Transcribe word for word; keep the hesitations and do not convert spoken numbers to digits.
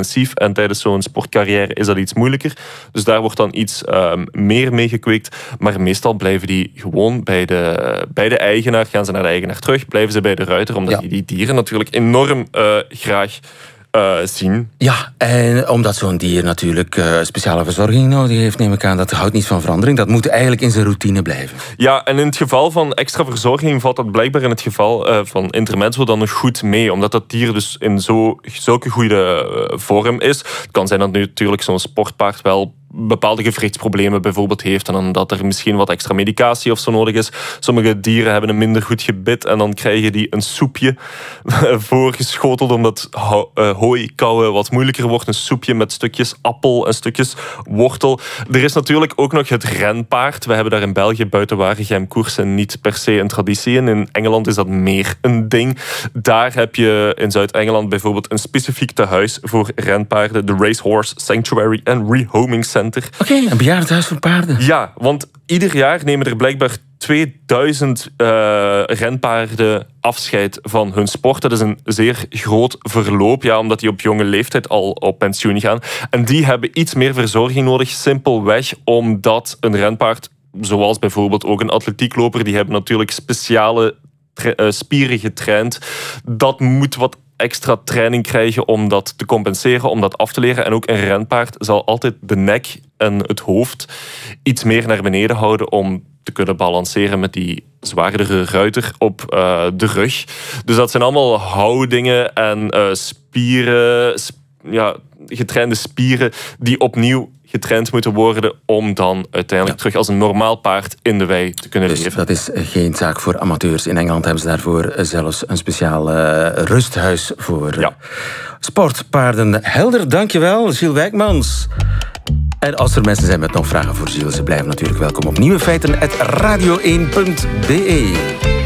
intensief en tijdens zo'n sportcarrière is dat iets moeilijker. Dus daar wordt dan iets um, meer mee gekweekt. Maar meestal blijven die gewoon bij de, bij de eigenaar. Gaan ze naar de eigenaar terug, blijven ze bij de ruiter, omdat ja. die die dieren natuurlijk enorm uh, graag Uh, zien. Ja, en omdat zo'n dier natuurlijk uh, speciale verzorging nodig heeft, neem ik aan, dat houdt niet van verandering. Dat moet eigenlijk in zijn routine blijven. Ja, en in het geval van extra verzorging valt dat blijkbaar in het geval uh, van intermezzo dan nog goed mee. Omdat dat dier dus in zo, zulke goede uh, vorm is. Het kan zijn dat nu natuurlijk zo'n sportpaard wel bepaalde gewrichtsproblemen bijvoorbeeld heeft en dan dat er misschien wat extra medicatie of zo nodig is. Sommige dieren hebben een minder goed gebit en dan krijgen die een soepje voorgeschoteld omdat ho- uh, hooi kauwen wat moeilijker wordt. Een soepje met stukjes appel en stukjes wortel. Er is natuurlijk ook nog het renpaard. We hebben daar in België buiten Waregem koersen niet per se een traditie in. In Engeland is dat meer een ding. Daar heb je in Zuid-Engeland bijvoorbeeld een specifiek tehuis voor renpaarden. De Racehorse Sanctuary and Rehoming Center. Oké, okay, een bejaardentehuis voor paarden. Ja, want ieder jaar nemen er blijkbaar tweeduizend uh, renpaarden afscheid van hun sport. Dat is een zeer groot verloop, ja, omdat die op jonge leeftijd al op pensioen gaan. En die hebben iets meer verzorging nodig, simpelweg omdat een renpaard, zoals bijvoorbeeld ook een atletiekloper, die hebben natuurlijk speciale tra- uh, spieren getraind. Dat moet wat extra training krijgen om dat te compenseren, om dat af te leren. En ook een renpaard zal altijd de nek en het hoofd iets meer naar beneden houden om te kunnen balanceren met die zwaardere ruiter op uh, de rug. Dus dat zijn allemaal houdingen en uh, spieren, sp- ja, getrainde spieren die opnieuw getraind moeten worden om dan uiteindelijk ja. terug als een normaal paard in de wei te kunnen dus leven. Dat is geen zaak voor amateurs. In Engeland hebben ze daarvoor zelfs een speciaal uh, rusthuis voor ja. sportpaarden. Helder, dankjewel, Gilles Wijkmans. En als er mensen zijn met nog vragen voor Gilles, ze blijven natuurlijk welkom op nieuwe feiten at radio één punt be.